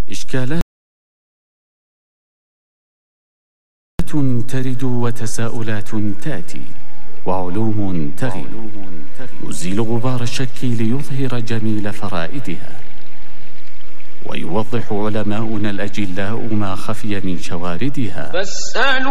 إشكالات ترد وتساؤلات تأتي وعلوم تغيب، يزيل غبار الشك ليظهر جميل فرائدها، ويوضح علماؤنا الأجلاء ما خفي من شواردها.